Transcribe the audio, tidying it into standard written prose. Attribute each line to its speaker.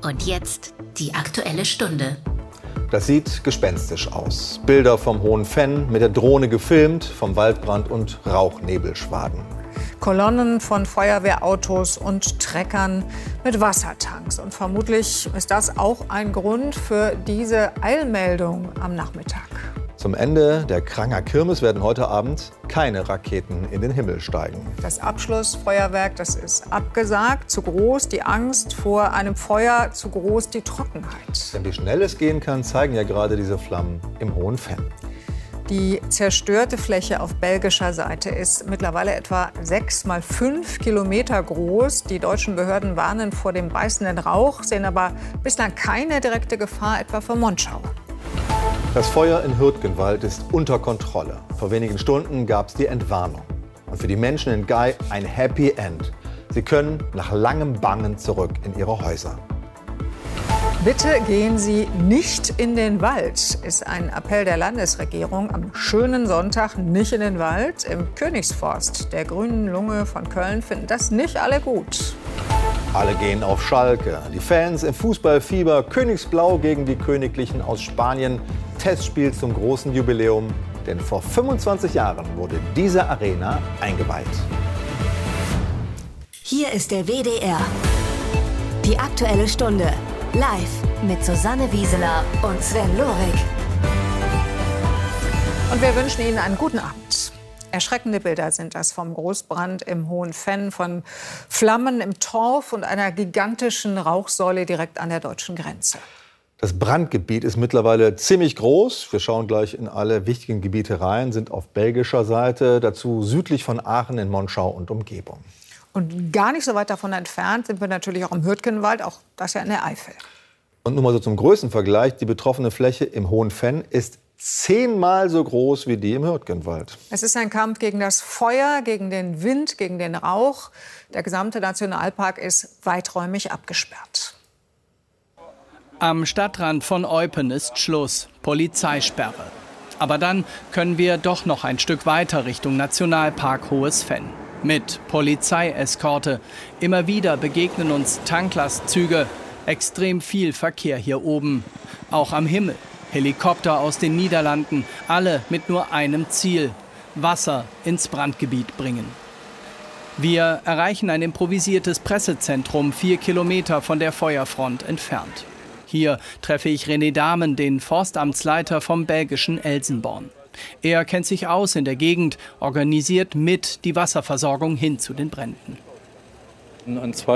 Speaker 1: Und jetzt die Aktuelle Stunde.
Speaker 2: Das sieht gespenstisch aus. Bilder vom Hohen Venn, mit der Drohne gefilmt, vom Waldbrand und Rauchnebelschwaden.
Speaker 3: Kolonnen von Feuerwehrautos und Treckern mit Wassertanks. Und vermutlich ist das auch ein Grund für diese Eilmeldung am Nachmittag.
Speaker 2: Zum Ende der Kranger Kirmes werden heute Abend keine Raketen in den Himmel steigen.
Speaker 3: Das Abschlussfeuerwerk, das ist abgesagt. Zu groß die Angst vor einem Feuer, zu groß die Trockenheit.
Speaker 2: Denn wie schnell es gehen kann, zeigen ja gerade diese Flammen im Hohen Venn.
Speaker 3: Die zerstörte Fläche auf belgischer Seite ist mittlerweile etwa 6 mal 5 Kilometer groß. Die deutschen Behörden warnen vor dem beißenden Rauch, sehen aber bislang keine direkte Gefahr, etwa für Monschau.
Speaker 2: Das Feuer in Hürtgenwald ist unter Kontrolle. Vor wenigen Stunden gab es die Entwarnung. Und für die Menschen in Gau ein Happy End. Sie können nach langem Bangen zurück in ihre Häuser.
Speaker 3: Bitte gehen Sie nicht in den Wald, ist ein Appell der Landesregierung. Am schönen Sonntag nicht in den Wald. Im Königsforst der Grünen Lunge von Köln finden das nicht alle gut.
Speaker 2: Alle gehen auf Schalke. Die Fans im Fußballfieber. Königsblau gegen die Königlichen aus Spanien. Testspiel zum großen Jubiläum. Denn vor 25 Jahren wurde diese Arena eingeweiht.
Speaker 1: Hier ist der WDR. Die Aktuelle Stunde. Live mit Susanne Wieseler und Sven Lorig.
Speaker 3: Und wir wünschen Ihnen einen guten Abend. Erschreckende Bilder sind das vom Großbrand im Hohen Venn, von Flammen im Torf und einer gigantischen Rauchsäule direkt an der deutschen Grenze.
Speaker 2: Das Brandgebiet ist mittlerweile ziemlich groß. Wir schauen gleich in alle wichtigen Gebiete rein, sind auf belgischer Seite, dazu südlich von Aachen in Monschau und Umgebung.
Speaker 3: Und gar nicht so weit davon entfernt sind wir natürlich auch im Hürtgenwald, auch das ja in der Eifel.
Speaker 2: Und nur mal so zum Größenvergleich, die betroffene Fläche im Hohen Venn ist 10-mal so groß wie die im Hürtgenwald.
Speaker 3: Es ist ein Kampf gegen das Feuer, gegen den Wind, gegen den Rauch. Der gesamte Nationalpark ist weiträumig abgesperrt.
Speaker 4: Am Stadtrand von Eupen ist Schluss, Polizeisperre. Aber dann können wir doch noch ein Stück weiter Richtung Nationalpark Hohes Venn. Mit Polizeieskorte. Immer wieder begegnen uns Tanklastzüge. Extrem viel Verkehr hier oben. Auch am Himmel. Helikopter aus den Niederlanden. Alle mit nur einem Ziel. Wasser ins Brandgebiet bringen. Wir erreichen ein improvisiertes Pressezentrum 4 Kilometer von der Feuerfront entfernt. Hier treffe ich René Dahmen, den Forstamtsleiter vom belgischen Elsenborn. Er kennt sich aus in der Gegend, organisiert mit die Wasserversorgung hin zu den Bränden.
Speaker 5: An